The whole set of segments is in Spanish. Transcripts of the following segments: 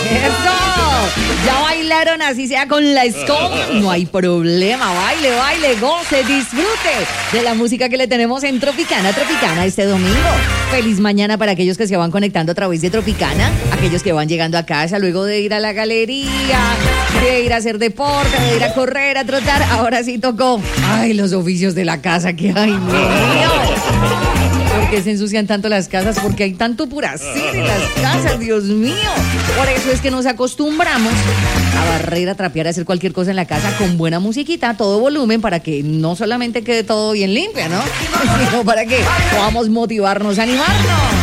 ¡Eso! ¿Ya bailaron así sea con la escoba? No hay problema, baile, goce, disfrute de la música que le tenemos en Tropicana este domingo. Feliz mañana para aquellos que se van conectando a través de Tropicana, aquellos que van llegando a casa luego de ir a la galería, de ir a hacer deporte, de ir a correr, a trotar. Ahora sí tocó. Ay, los oficios de la casa, que ay, mío. ¿Por qué se ensucian tanto las casas? Porque hay tanto puracén en las casas, Dios mío. Por eso es que nos acostumbramos a barrer, a trapear, a hacer cualquier cosa en la casa con buena musiquita, a todo volumen, para que no solamente quede todo bien limpio, ¿no? Sino para que podamos motivarnos, animarnos.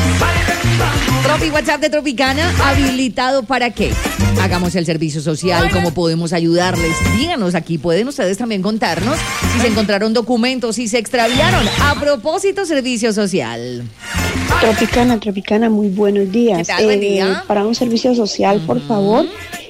Tropi WhatsApp de Tropicana, habilitado para qué. Hagamos el servicio social, cómo podemos ayudarles. Díganos, aquí pueden ustedes también contarnos si se encontraron documentos, si se extraviaron. A propósito, servicio social. Tropicana, muy buenos días. ¿Qué tal? Buen día. Para un servicio social, por favor,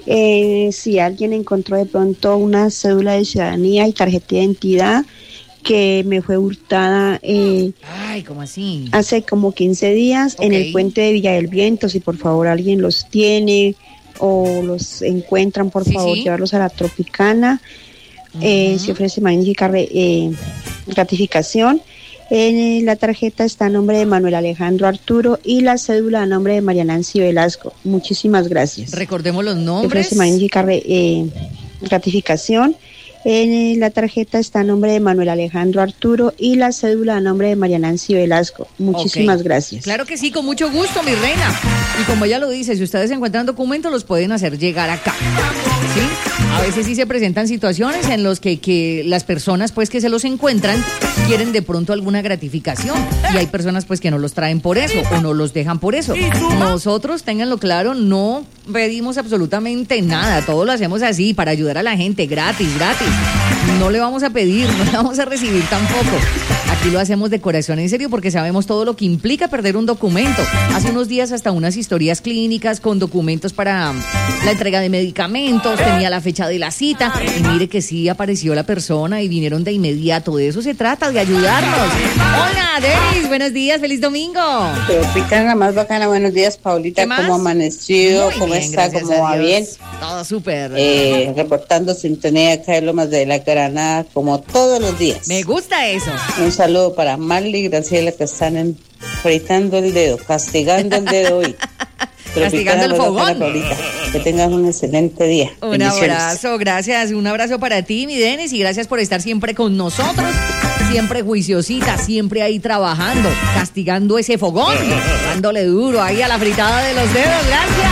si alguien encontró de pronto una cédula de ciudadanía y tarjeta de identidad que me fue hurtada Ay, ¿cómo así? hace como 15 días en el puente de Villa del Viento, si por favor alguien los tiene o los encuentran, por favor, llevarlos a la Tropicana. Se ofrece magnífica gratificación. En la tarjeta está a nombre de Manuel Alejandro Arturo y la cédula a nombre de María Nancy Velasco. Muchísimas gracias. Recordemos los Se nombres. ofrece magnífica gratificación. En la tarjeta está a nombre de Manuel Alejandro Arturo y la cédula a nombre de María Nancy Velasco. Muchísimas gracias. Claro que sí, con mucho gusto, mi reina. Y como ella lo dice, si ustedes encuentran documentos, los pueden hacer llegar acá. ¿Sí? A veces sí se presentan situaciones en las que las personas pues que se los encuentran quieren de pronto alguna gratificación y hay personas pues que no los traen por eso o no los dejan por eso. Nosotros, ténganlo claro, no pedimos absolutamente nada, todo lo hacemos así para ayudar a la gente, gratis. No le vamos a pedir, no le vamos a recibir tampoco. Aquí lo hacemos de corazón, en serio, porque sabemos todo lo que implica perder un documento. Hace unos días hasta unas historias clínicas con documentos para la entrega de medicamentos, tenía la fecha de la cita y mire que sí apareció la persona y vinieron de inmediato. De eso se trata, de ayudarnos. Hola, Denis, buenos días, feliz domingo. Tropicana, más bacana, buenos días, Paulita, ¿cómo ha amanecido? ¿Cómo está? ¿Cómo va? Bien. Todo súper. Reportando sintonía acá de Lomas de la Granada, como todos los días. Me gusta eso. Un saludo para Marley y Graciela, que están fritando el dedo, castigando el dedo hoy. Castigando el fogón. Que tengas un excelente día. Un abrazo, gracias. Un abrazo para ti, mi Denis, y gracias por estar siempre con nosotros. Siempre juiciosita, siempre ahí trabajando, castigando ese fogón, dándole duro ahí a la fritada de los dedos. Gracias.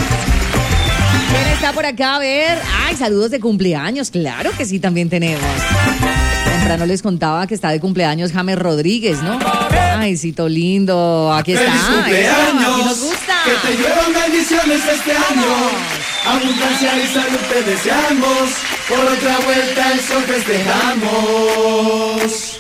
¿Quién está por acá? A ver. Ay, saludos de cumpleaños. Claro que sí, también tenemos. Temprano les contaba que está de cumpleaños James Rodríguez, ¿no? Ay, cito lindo. Aquí está. ¡Feliz cumpleaños! Aquí nos gusta. Que te lluevan bendiciones este año. Abundancia y salud te deseamos. Por otra vuelta el sol festejamos.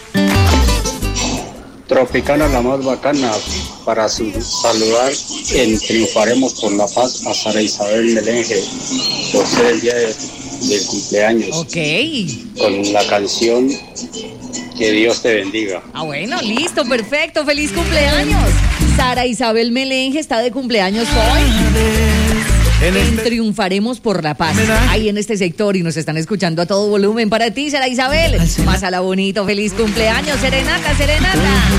Tropicana, la más bacana, para saludar en Triunfaremos por la Paz a Sara Isabel Melenje por ser el día del cumpleaños. Ok. Con la canción Que Dios te bendiga. Ah, bueno, listo, perfecto. ¡Feliz cumpleaños! Sara Isabel Melenje está de cumpleaños hoy. En Triunfaremos por la Paz, ahí en este sector, y nos están escuchando a todo volumen. Para ti, Sara Isabel, pásala bonito, feliz cumpleaños, serenata.